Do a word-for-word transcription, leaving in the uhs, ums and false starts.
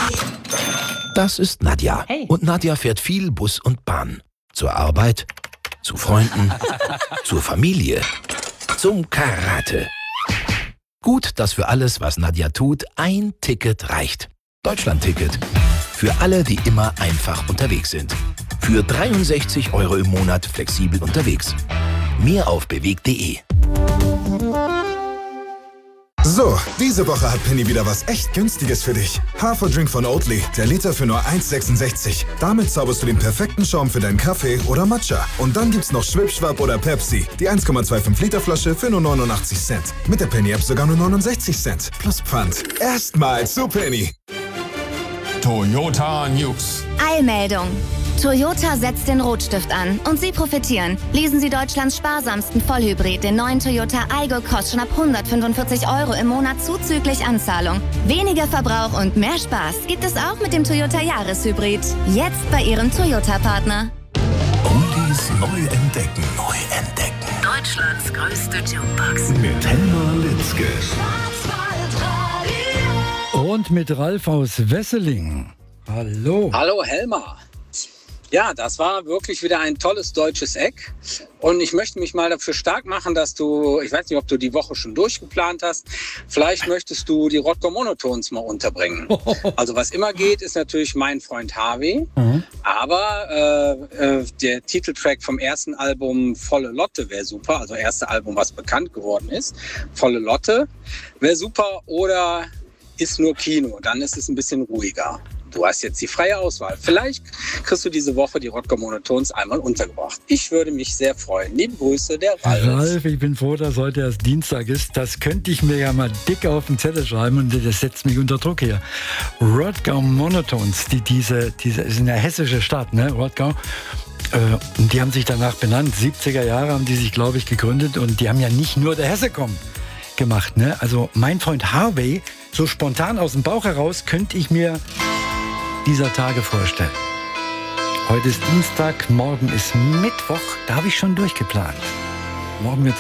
Das ist Nadja. Hey. Und Nadja fährt viel Bus und Bahn. Zur Arbeit, zu Freunden, zur Familie, zum Karate. Gut, dass für alles, was Nadja tut, ein Ticket reicht. Deutschland-Ticket. Für alle, die immer einfach unterwegs sind. Für dreiundsechzig Euro im Monat flexibel unterwegs. Mehr auf bewegt punkt de. So, diese Woche hat Penny wieder was echt Günstiges für dich. Haferdrink von Oatly, der Liter für nur eins sechsundsechzig. Damit zauberst du den perfekten Schaum für deinen Kaffee oder Matcha. Und dann gibt's noch Schwipschwapp oder Pepsi, die eins Komma fünfundzwanzig Liter Flasche für nur neunundachtzig Cent. Mit der Penny-App sogar nur neunundsechzig Cent. Plus Pfand. Erstmal zu Penny. Toyota News. Eilmeldung. Toyota setzt den Rotstift an und Sie profitieren. Leasen Sie Deutschlands sparsamsten Vollhybrid, den neuen Toyota Aygo Cross, schon ab hundertfünfundvierzig Euro im Monat zuzüglich Anzahlung. Weniger Verbrauch und mehr Spaß gibt es auch mit dem Toyota Jahreshybrid. Jetzt bei Ihrem Toyota-Partner. Oldies neu entdecken. Neu entdecken. Deutschlands größte Jukebox. Mit Helma Litzke. Und mit Ralf aus Wesseling. Hallo. Hallo Helma. Ja, das war wirklich wieder ein tolles deutsches Eck. Und ich möchte mich mal dafür stark machen, dass du, ich weiß nicht, ob du die Woche schon durchgeplant hast, vielleicht möchtest du die Rodger Monotones mal unterbringen. Also was immer geht, ist natürlich Mein Freund Harvey. Mhm. Aber äh, äh, der Titeltrack vom ersten Album Volle Lotte wäre super. Also erste Album, was bekannt geworden ist. Volle Lotte wäre super. Oder Ist nur Kino. Dann ist es ein bisschen ruhiger. Du hast jetzt die freie Auswahl. Vielleicht kriegst du diese Woche die Rodger Monotones einmal untergebracht. Ich würde mich sehr freuen. Liebe Grüße, der Ralf. Ralf, ich bin froh, dass heute erst Dienstag ist. Das könnte ich mir ja mal dick auf den Zettel schreiben und das setzt mich unter Druck hier. Rodger Monotones, die, diese, diese ist eine hessische Stadt, ne? Rodger. Äh, und die haben sich danach benannt. siebziger Jahre haben die sich, glaube ich, gegründet. Und die haben ja nicht nur der Hesse kommen gemacht, ne? Also Mein Freund Harvey, so spontan aus dem Bauch heraus, könnte ich mir dieser Tage vorstellen. Heute ist Dienstag, morgen ist Mittwoch, da habe ich schon durchgeplant. Morgen wird